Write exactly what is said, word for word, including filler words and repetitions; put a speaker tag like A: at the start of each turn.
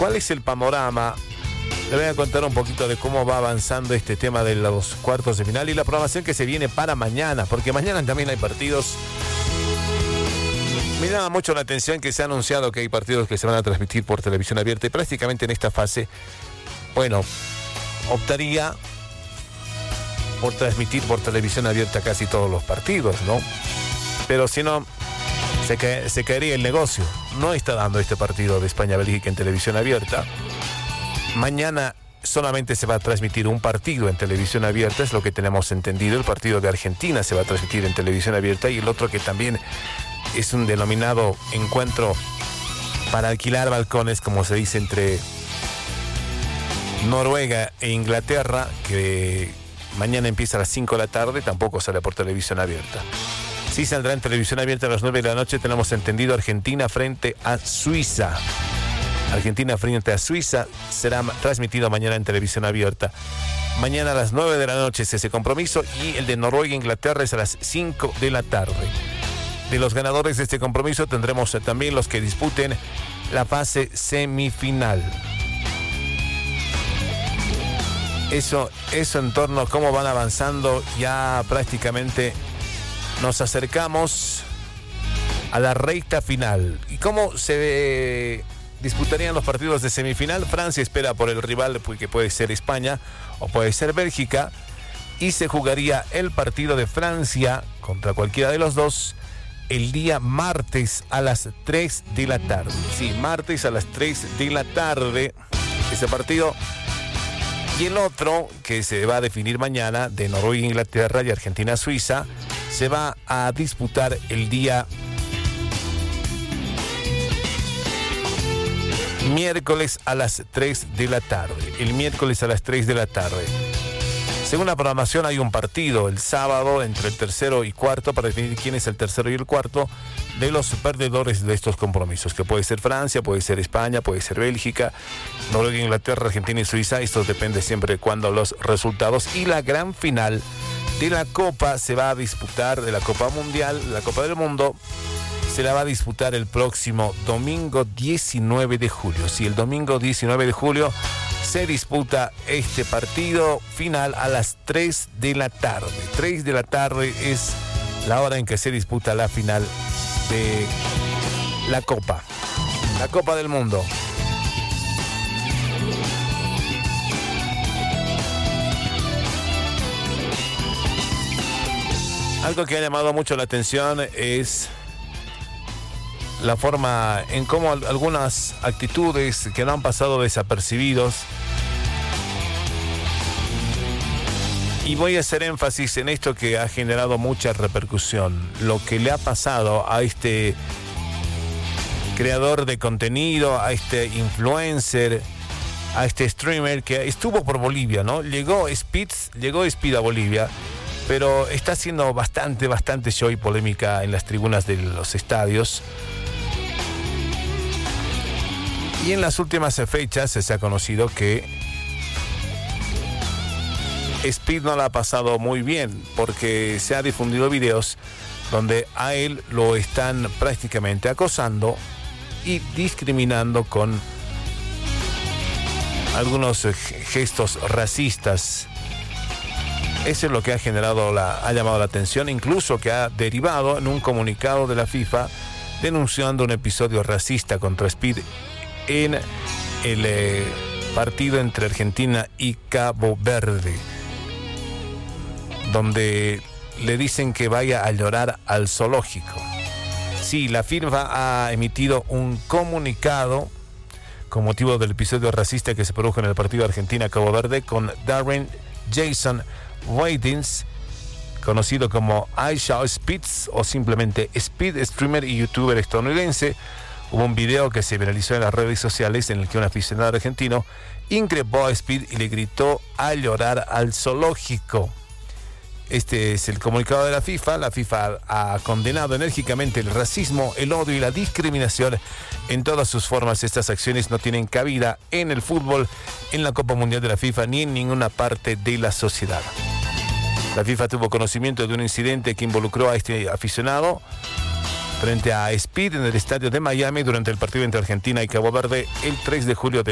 A: ¿Cuál es el panorama? Le voy a contar un poquito de cómo va avanzando este tema de los cuartos de final y la programación que se viene para mañana, porque mañana también hay partidos. Me llama mucho la atención que se ha anunciado que hay partidos que se van a transmitir por televisión abierta y prácticamente en esta fase, bueno, optaría por transmitir por televisión abierta casi todos los partidos, ¿no? Pero si no, se, ca- se caería el negocio. No está dando este partido de España-Bélgica en televisión abierta. Mañana solamente se va a transmitir un partido en televisión abierta, es lo que tenemos entendido. El partido de Argentina se va a transmitir en televisión abierta y el otro que también es un denominado encuentro para alquilar balcones, como se dice, entre Noruega e Inglaterra, que mañana empieza a las cinco de la tarde, tampoco sale por televisión abierta. Sí saldrá en televisión abierta a las nueve de la noche, tenemos entendido, Argentina frente a Suiza. Argentina frente a Suiza será transmitido mañana en televisión abierta. Mañana a las nueve de la noche es ese compromiso y el de Noruega e Inglaterra es a las cinco de la tarde. De los ganadores de este compromiso tendremos también los que disputen la fase semifinal. Eso, eso en torno a cómo van avanzando, ya prácticamente nos acercamos a la recta final. ¿Y cómo se ve? Disputarían los partidos de semifinal? Francia espera por el rival que puede ser España o puede ser Bélgica y se jugaría el partido de Francia contra cualquiera de los dos el día martes a las tres de la tarde. Sí, martes a las tres de la tarde ese partido. Y el otro que se va a definir mañana de Noruega, Inglaterra y Argentina, Suiza, se va a disputar el día miércoles a las tres de la tarde. El miércoles a las tres de la tarde. Según la programación hay un partido el sábado entre el tercero y cuarto para definir quién es el tercero y el cuarto de los perdedores de estos compromisos, que puede ser Francia, puede ser España, puede ser Bélgica, Noruega, Inglaterra, Argentina y Suiza. Esto depende siempre de cuándo los resultados. Y la gran final de la Copa se va a disputar, de la Copa Mundial, la Copa del Mundo, se la va a disputar el próximo domingo diecinueve de julio. Sí, el domingo diecinueve de julio se disputa este partido final a las tres de la tarde. tres de la tarde es la hora en que se disputa la final de la Copa. La Copa del Mundo. Algo que ha llamado mucho la atención es la forma en cómo algunas actitudes que no han pasado desapercibidos. Y voy a hacer énfasis en esto que ha generado mucha repercusión. Lo que le ha pasado a este creador de contenido, a este influencer, a este streamer que estuvo por Bolivia, ¿no? Llegó Speed, llegó Speed a Bolivia, pero está haciendo bastante, bastante show y polémica en las tribunas de los estadios. Y en las últimas fechas se ha conocido que Speed no la ha pasado muy bien porque se ha difundido videos donde a él lo están prácticamente acosando y discriminando con algunos gestos racistas. Eso es lo que ha generado la, ha llamado la atención, incluso que ha derivado en un comunicado de la FIFA denunciando un episodio racista contra Speed en el eh, partido entre Argentina y Cabo Verde, donde le dicen que vaya a llorar al zoológico. Sí, la FIFA ha emitido un comunicado con motivo del episodio racista que se produjo en el partido Argentina-Cabo Verde con Darren Jason Waitins, conocido como Aisha Spitz o simplemente Speed, streamer y youtuber estadounidense. Hubo un video que se viralizó en las redes sociales en el que un aficionado argentino increpó a Speed y le gritó a llorar al zoológico. Este es el comunicado de la FIFA. La FIFA ha condenado enérgicamente el racismo, el odio y la discriminación en todas sus formas. Estas acciones no tienen cabida en el fútbol, en la Copa Mundial de la FIFA ni en ninguna parte de la sociedad. La FIFA tuvo conocimiento de un incidente que involucró a este aficionado frente a Speed en el estadio de Miami durante el partido entre Argentina y Cabo Verde el tres de julio de